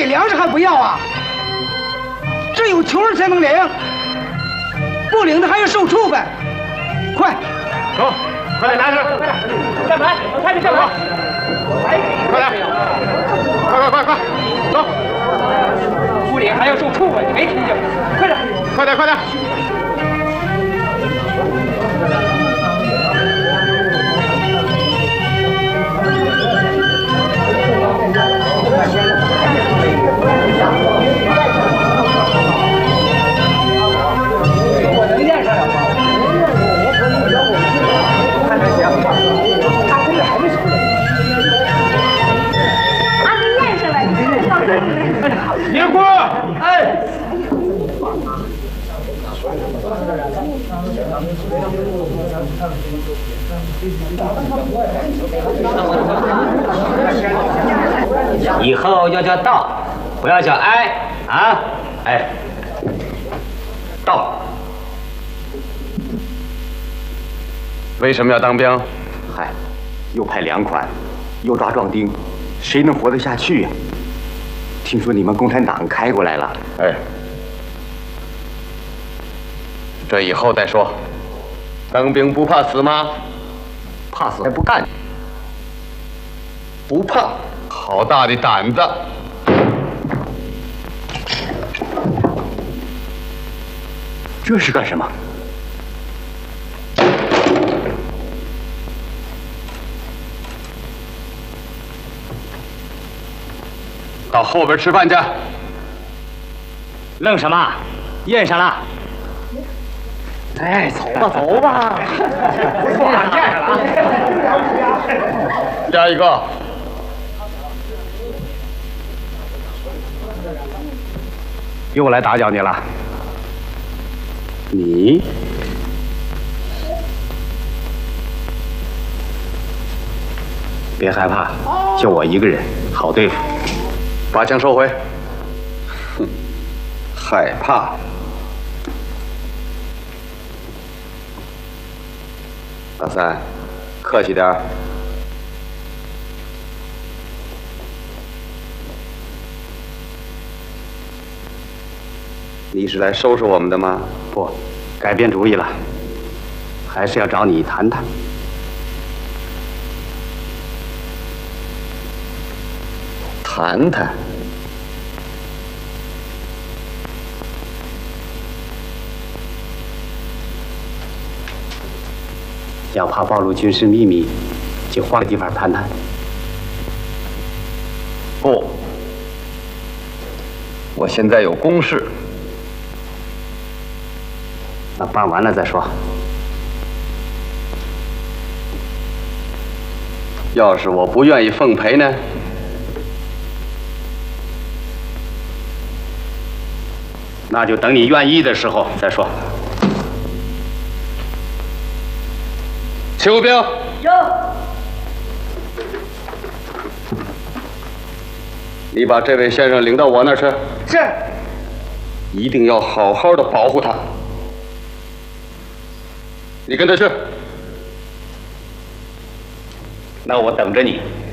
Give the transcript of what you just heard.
斤粮食还不要啊？只有穷人才能领，不领的还要受处分。快， 走，快点拿着，快点，下来，快点下来，快点，快，走！不领还要受处分，你没听见？快点！我能验上了吗？看着行，他现在还没出来。 俺给验上了，你放心。 结果，哎。 以后要叫道，不要叫哀啊！哎，道。 为什么要当兵？ 嗨，又派粮款，又抓壮丁，谁能活得下去呀？听说你们共产党开过来了。 哎，这以后再说。当兵不怕死吗？ 怕死还不干。 不怕，好大的胆子！ 这是干什么？ 到后边吃饭去。 愣什么？验上了。 哎，走吧。 不错，验上了。加一个。 又来打搅你了。你别害怕，就我一个人，好对付。 把枪收回。哼，害怕。老三，客气点儿。你是来收拾我们的吗？ 不，改变主意了，还是要找你谈谈。 谈谈。 要怕暴露军事秘密，就换个地方谈谈。 不，我现在有公事。 那办完了再说。 要是我不愿意奉陪呢？ 那就等你愿意的时候再说。 邱兵。 有。 你把这位先生领到我那儿去。 是。 一定要好好的保护他。你跟他去。 那我等着你。